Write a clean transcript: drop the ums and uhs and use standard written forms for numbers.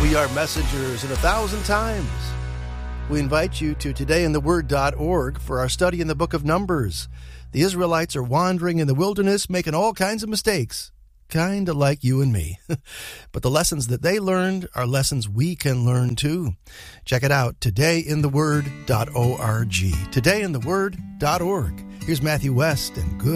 We are messengers in 1,000 times. We invite you to todayintheword.org for our study in the book of Numbers. The Israelites are wandering in the wilderness, making all kinds of mistakes, kind of like you and me. But the lessons that they learned are lessons we can learn too. Check it out, todayintheword.org. Todayintheword.org. Here's Matthew West and good